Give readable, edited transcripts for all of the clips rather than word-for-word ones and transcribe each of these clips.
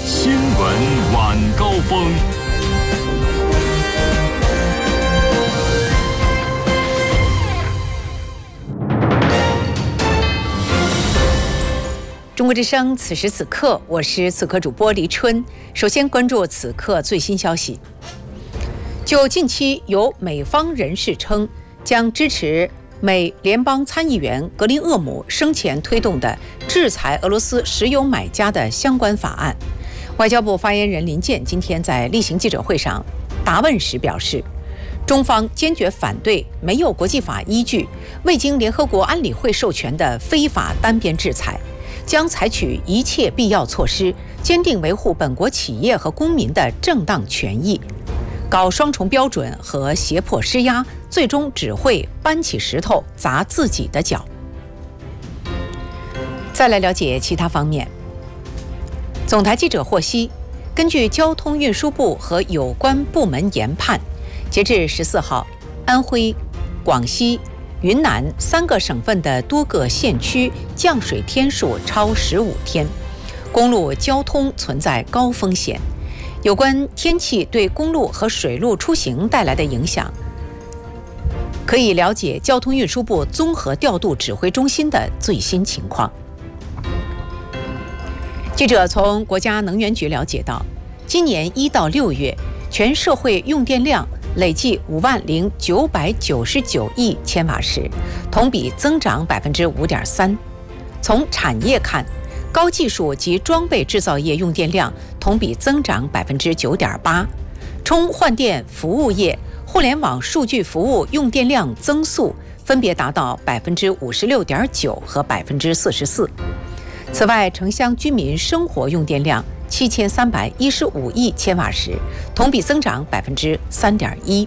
新闻晚高峰。 中国之声，此时此刻，我是此刻主播黎春。首先关注此刻最新消息。就近期有美方人士称将支持美联邦参议员格林厄姆生前推动的制裁俄罗斯石油买家的相关法案，外交部发言人林健今天在例行记者会上答问时表示，中方坚决反对没有国际法依据、未经联合国安理会授权的非法单边制裁，将采取一切必要措施，坚定维护本国企业和公民的正当权益。搞双重标准和胁迫施压，最终只会搬起石头砸自己的脚。再来了解其他方面。总台记者获悉，根据交通运输部和有关部门研判，截至14号，安徽、广西、云南3个省份的多个县区降水天数超15天，公路交通存在高风险。有关天气对公路和水路出行带来的影响，可以了解交通运输部综合调度指挥中心的最新情况。记者从国家能源局了解到，今年1到6月，全社会用电量累计50999亿千瓦时，同比增长5.3%。从产业看，高技术及装备制造业用电量同比增长9.8%，充换电服务业、互联网数据服务用电量增速分别达到56.9%和44%。此外，城乡居民生活用电量7315亿千瓦时，同比增长3.1%。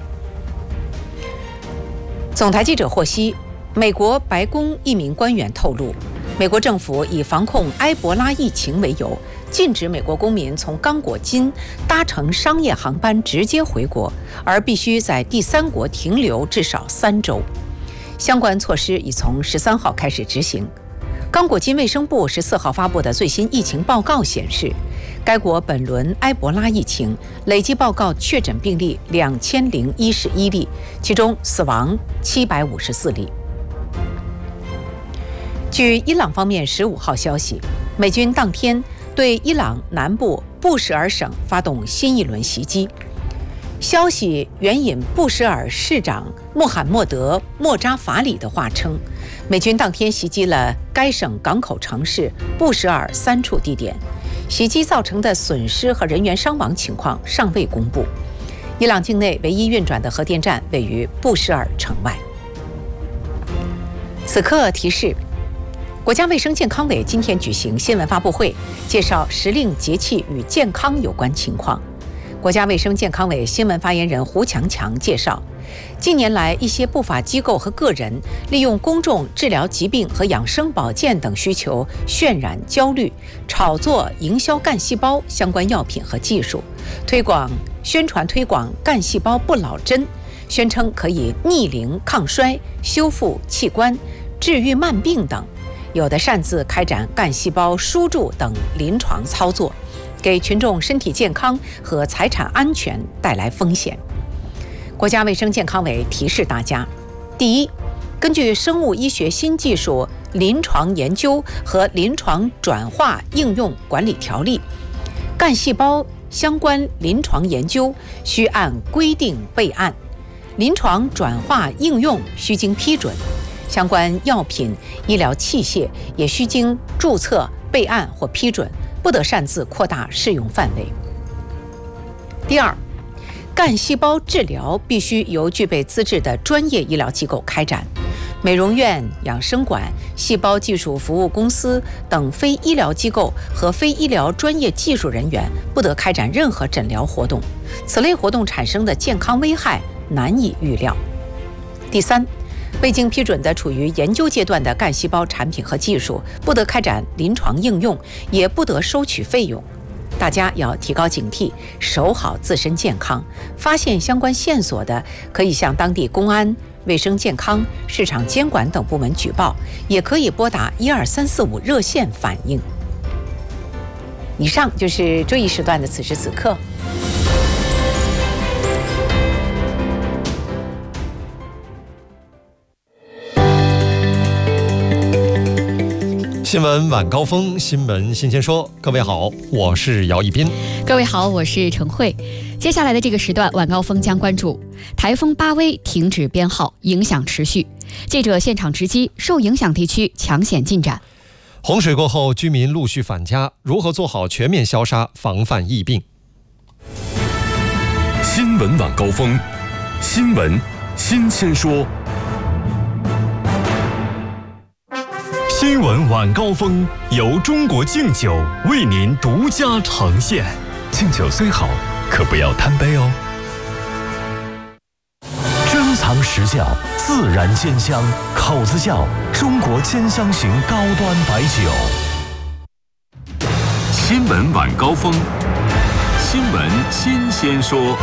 总台记者获悉，美国白宫一名官员透露，美国政府以防控埃博拉疫情为由，禁止美国公民从刚果金搭乘商业航班直接回国，而必须在第三国停留至少3周。相关措施已从13号开始执行。刚果金卫生部14号发布的最新疫情报告显示，该国本轮埃博拉疫情累计报告确诊病例2011例，其中死亡754例。据伊朗方面15号消息，美军当天对伊朗南部布什尔省发动新一轮袭击。消息援引布什尔市长穆罕默德·莫扎法里的话称，美军当天袭击了该省港口城市布什尔3处地点，袭击造成的损失和人员伤亡情况尚未公布。伊朗境内唯一运转的核电站位于布什尔城外。此刻提示，国家卫生健康委今天举行新闻发布会，介绍时令节气与健康有关情况。国家卫生健康委新闻发言人胡强强介绍，近年来一些不法机构和个人利用公众治疗疾病和养生保健等需求渲染焦虑，炒作营销干细胞相关药品和技术，宣传推广干细胞不老针，宣称可以逆龄抗衰、修复器官、治愈慢病等，有的擅自开展干细胞输注等临床操作，给群众身体健康和财产安全带来风险。国家卫生健康委提示大家：第一，根据生物医学新技术临床研究和临床转化应用管理条例，干细胞相关临床研究需按规定备案，临床转化应用需经批准，相关药品、医疗器械也需经注册、备案或批准，不得擅自扩大适用范围。第二，干细胞治疗必须由具备资质的专业医疗机构开展，美容院、养生馆、细胞技术服务公司等非医疗机构和非医疗专业技术人员不得开展任何诊疗活动，此类活动产生的健康危害难以预料。第三，未经批准的处于研究阶段的干细胞产品和技术不得开展临床应用，也不得收取费用。大家要提高警惕，守好自身健康。发现相关线索的，可以向当地公安、卫生健康、市场监管等部门举报，也可以拨打12345热线反映。 以上就是这一时段的此时此刻。 新闻晚高峰，新闻新鲜说。各位好，我是姚一斌。 各位好，我是陈慧。接下来的这个时段，晚高峰将关注台风巴威停止编号，影响持续。记者现场直击受影响地区抢险进展。 洪水过后，居民陆续返家，如何做好全面消杀，防范疫病？ 新闻晚高峰，新闻新鲜说。新闻晚高峰由中国敬酒为您独家呈现。敬酒虽好，可不要贪杯哦。珍藏实窖，自然鲜香，口子窖中国兼香型高端白酒。新闻晚高峰，新闻新鲜说。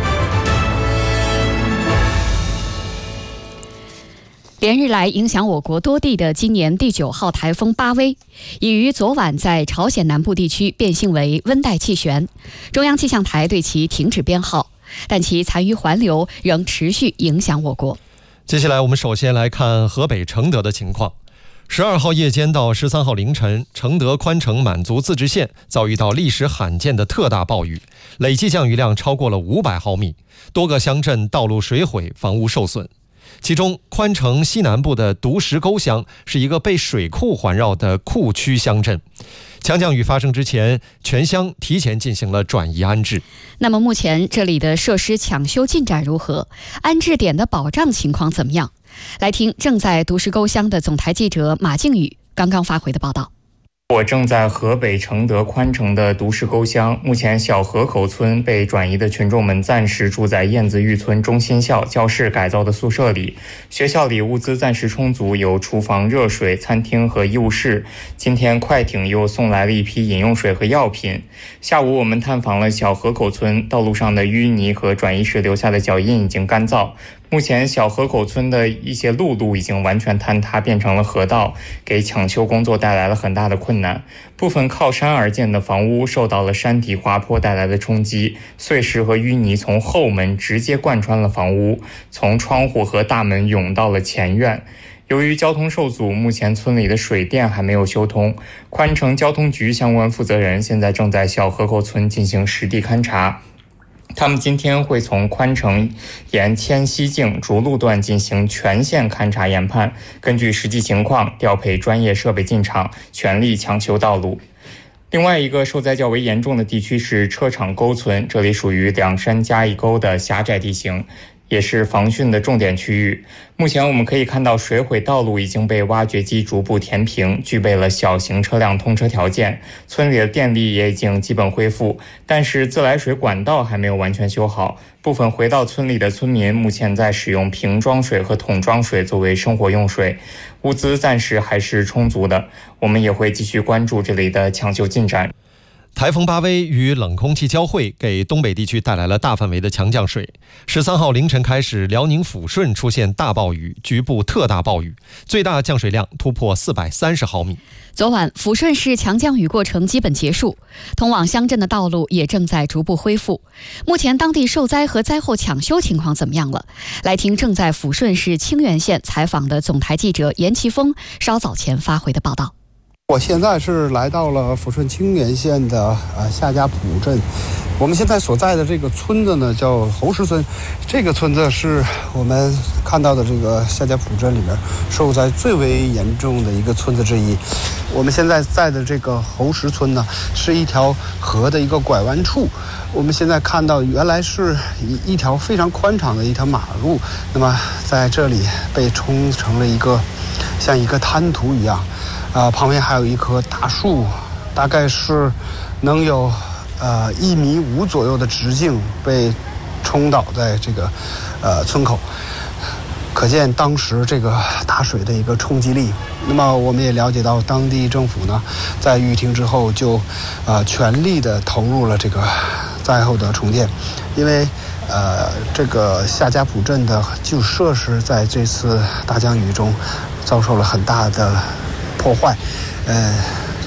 连日来影响我国多地的今年第9号台风巴威，已于昨晚在朝鲜南部地区变性为温带气旋，中央气象台对其停止编号，但其残余环流仍持续影响我国。 接下来我们首先来看河北承德的情况。12号夜间到13号凌晨，承德宽城满族自治县遭遇到历史罕见的特大暴雨，累计降雨量超过了500毫米，多个乡镇道路水毁，房屋受损。其中宽城西南部的独石沟乡是一个被水库环绕的库区乡镇，强降雨发生之前，全乡提前进行了转移安置。 那么目前这里的设施抢修进展如何？安置点的保障情况怎么样？来听正在独石沟乡的总台记者马靖宇刚刚发回的报道。 我正在河北承德宽城的独石沟乡，目前小河口村被转移的群众们暂时住在燕子峪村中心校教室改造的宿舍里，学校里物资暂时充足，有厨房、热水、餐厅和医务室。今天快艇又送来了一批饮用水和药品。下午我们探访了小河口村，道路上的淤泥和转移时留下的脚印已经干燥。目前小河口村的一些路已经完全坍塌，变成了河道，给抢修工作带来了很大的困难。部分靠山而建的房屋受到了山体滑坡带来的冲击，碎石和淤泥从后门直接贯穿了房屋，从窗户和大门涌到了前院。由于交通受阻，目前村里的水电还没有修通。宽城交通局相关负责人现在正在小河口村进行实地勘察。他们今天会从宽城沿迁西径逐路段进行全线勘察研判，根据实际情况调配专业设备进场，全力抢修道路。另外一个受灾较为严重的地区是车场沟村，这里属于2山加一沟的狭窄地形，也是防汛的重点区域。目前我们可以看到水毁道路已经被挖掘机逐步填平，具备了小型车辆通车条件。村里的电力也已经基本恢复，但是自来水管道还没有完全修好。部分回到村里的村民目前在使用瓶装水和桶装水作为生活用水，物资暂时还是充足的。我们也会继续关注这里的抢修进展。 台风巴威与冷空气交汇，给东北地区带来了大范围的强降水。13号凌晨开始，辽宁抚顺出现大暴雨，局部特大暴雨，最大降水量突破430毫米。 昨晚，抚顺市强降雨过程基本结束，通往乡镇的道路也正在逐步恢复。目前当地受灾和灾后抢修情况怎么样了？来听正在抚顺市清源县采访的总台记者严奇峰稍早前发回的报道。 我现在是来到了抚顺清源县的夏家堡镇，我们现在所在的这个村子呢叫侯石村，这个村子是我们看到的这个夏家堡镇里面受灾最为严重的一个村子之一。我们现在在的这个侯石村呢，是一条河的一个拐弯处。我们现在看到原来是一条非常宽敞的一条马路，那么在这里被冲成了一个像一个滩涂一样。旁边还有一棵大树，大概是能有1.5米左右的直径被冲倒在这个村口，可见当时这个大水的一个冲击力。那么我们也了解到，当地政府呢在雨停之后就全力的投入了这个灾后的重建，因为这个夏家堡镇的基础设施在这次大降雨中遭受了很大的破坏，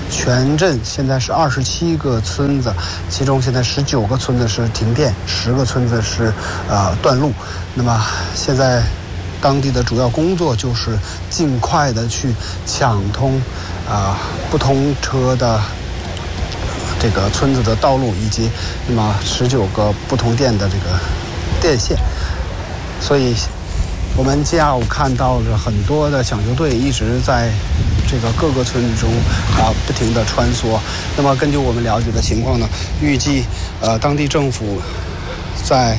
全镇现在是27个村子，其中现在19个村子是停电，10个村子是断路。那么现在当地的主要工作就是尽快的去抢通不通车的这个村子的道路，以及那么19个不通电的这个电线。所以我们下午看到了很多的抢救队一直在这个各个村中不停地穿梭。那么根据我们了解的情况呢，预计当地政府在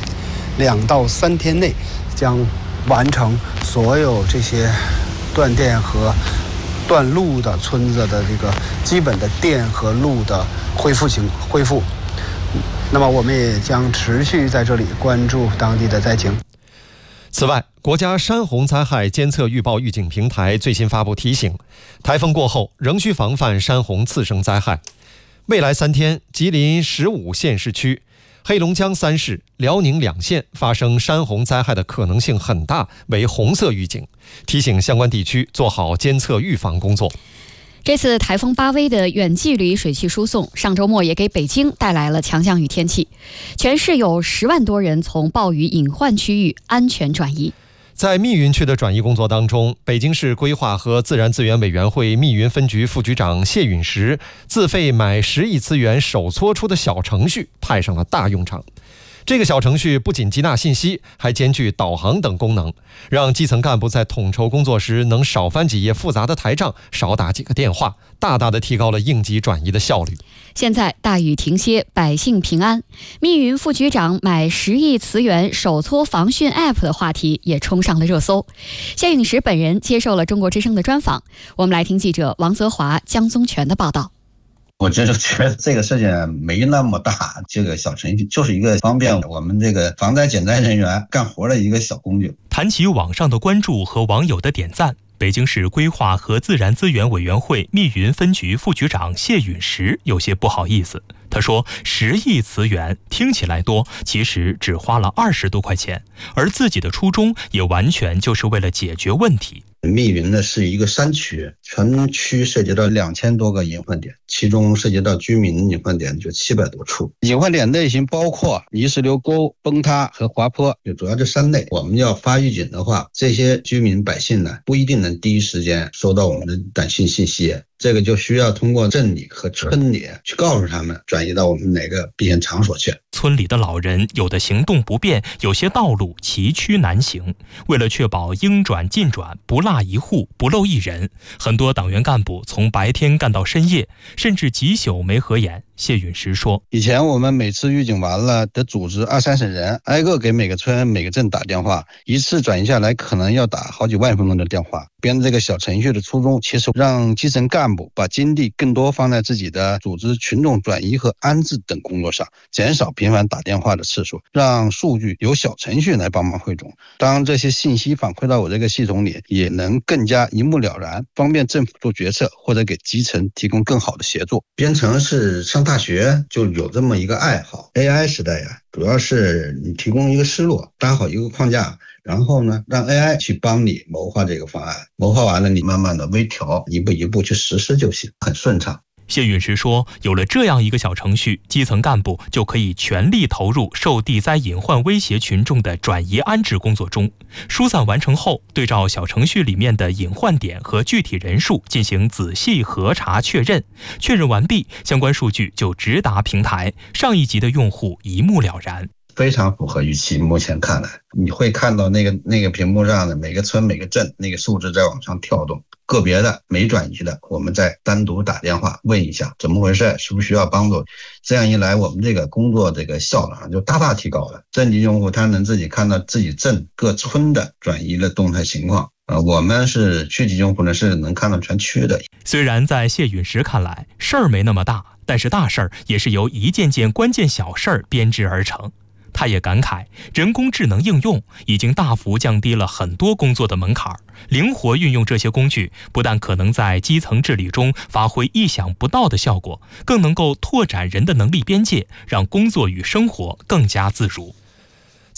2到3天内将完成所有这些断电和断路的村子的这个基本的电和路的恢复。那么我们也将持续在这里关注当地的灾情。 此外，国家山洪灾害监测预报预警平台最新发布提醒，台风过后仍需防范山洪次生灾害。未来3天，吉林15县市区、黑龙江3市、辽宁2县发生山洪灾害的可能性很大，为红色预警，提醒相关地区做好监测预防工作。 这次台风巴威的远距离水汽输送，上周末也给北京带来了强降雨天气，全市有10万多人从暴雨隐患区域安全转移。 在密云区的转移工作当中，北京市规划和自然资源委员会密云分局副局长谢允石自费买10亿资源手搓出的小程序派上了大用场。这个小程序不仅接纳信息，还兼具导航等功能，让基层干部在统筹工作时能少翻几页复杂的台账，少打几个电话，大大的提高了应急转移的效率。 现在大雨停歇，百姓平安，密云副局长买10亿磁源手搓防汛 App 的话题也冲上了热搜。谢允石本人接受了中国之声的专访，我们来听记者王泽华、江宗全的报道。 我真是觉得这个事情没那么大，这个小程序就是一个方便我们这个防灾减灾人员干活的一个小工具。 谈起网上的关注和网友的点赞，北京市规划和自然资源委员会密云分局副局长谢允石有些不好意思。他说10亿磁源听起来多，其实只花了20多块钱，而自己的初衷也完全就是为了解决问题。 密云呢是一个山区，全区涉及到2000多个隐患点，其中涉及到居民隐患点就700多处。隐患点类型包括泥石流沟、崩塌和滑坡，就主要这3类。我们要发预警的话，这些居民百姓呢不一定能第一时间收到我们的短信信息，这个就需要通过镇里和村里去告诉他们转移到我们哪个避险场所去。 村里的老人有的行动不便，有些道路崎岖难行，为了确保应转尽转，不落一户不漏一人，很多党员干部从白天干到深夜，甚至几宿没合眼。谢允石说， 以前我们每次预警完了得组织20-30人挨个给每个村每个镇打电话，一次转移下来可能要打好几万分钟的电话。编这个小程序的初衷，其实让基层干部把精力更多放在自己的组织群众转移和安置等工作上，减少频繁打电话的次数，让数据由小程序来帮忙汇总。当这些信息反馈到我这个系统里，也能更加一目了然，方便政府做决策或者给基层提供更好的协作。编程是上大学就有这么一个爱好， AI 时代呀，主要是你提供一个思路，搭好一个框架，然后呢让 AI 去帮你谋划这个方案，谋划完了你慢慢的微调，一步一步去实施就行，很顺畅。 谢允石说，有了这样一个小程序，基层干部就可以全力投入受地灾隐患威胁群众的转移安置工作中。疏散完成后，对照小程序里面的隐患点和具体人数进行仔细核查确认，确认完毕，相关数据就直达平台，上一级的用户一目了然。 非常符合预期，目前看来你会看到那个屏幕上的每个村每个镇那个数字在往上跳动，个别的没转移的我们再单独打电话问一下怎么回事，需不需要帮助。这样一来，我们这个工作这个效率就大大提高了。镇级用户他能自己看到自己镇各村的转移的动态情况，我们是区级用户呢是能看到全区的。 虽然在谢允石看来事儿没那么大，但是大事儿也是由一件件关键小事儿编织而成。他也感慨，人工智能应用已经大幅降低了很多工作的门槛，灵活运用这些工具，不但可能在基层治理中发挥意想不到的效果，更能够拓展人的能力边界，让工作与生活更加自如。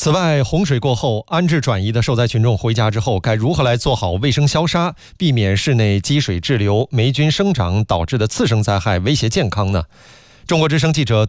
此外，洪水过后，安置转移的受灾群众回家之后，该如何来做好卫生消杀，避免室内积水滞留、霉菌生长导致的次生灾害威胁健康呢？中国之声记者